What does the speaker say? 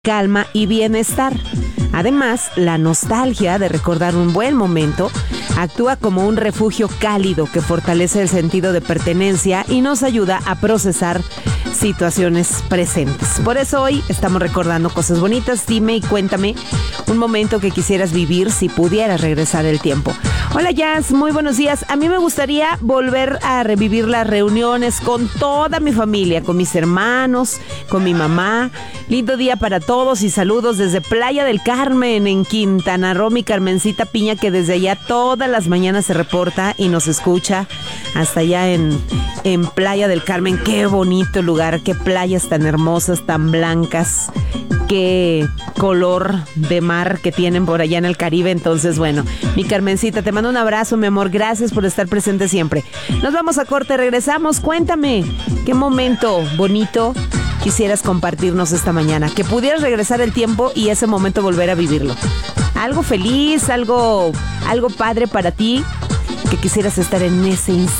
calma y bienestar. Además, la nostalgia de recordar un buen momento actúa como un refugio cálido que fortalece el sentido de pertenencia y nos ayuda a procesar situaciones presentes. Por eso hoy estamos recordando cosas bonitas. Dime y cuéntame un momento que quisieras vivir si pudieras regresar el tiempo. Hola Jazz, muy buenos días. A mí me gustaría volver a revivir las reuniones con toda mi familia, con mis hermanos, con mi mamá. Lindo día para todos y saludos desde Playa del Carmen en Quintana Roo, mi Carmencita Piña, que desde allá todas las mañanas se reporta y nos escucha hasta allá en Playa del Carmen. Qué bonito lugar, qué playas tan hermosas, tan blancas, qué color de mar que tienen por allá en el Caribe. Entonces, bueno, mi Carmencita, te mando un abrazo, mi amor. Gracias por estar presente siempre. Nos vamos a corte, regresamos. Cuéntame, ¿qué momento bonito quisieras compartirnos esta mañana? Que pudieras regresar el tiempo y ese momento volver a vivirlo. Algo feliz, algo padre para ti, que quisieras estar en ese instante.